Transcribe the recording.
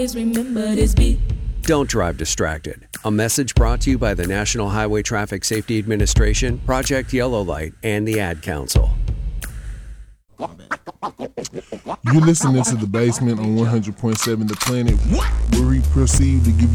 remember this beat. Don't drive distracted. A message brought to you by the National Highway Traffic Safety Administration, Project Yellow Light, and the Ad Council. You're listening to The Basement on 100.7 The Planet, where we proceed to give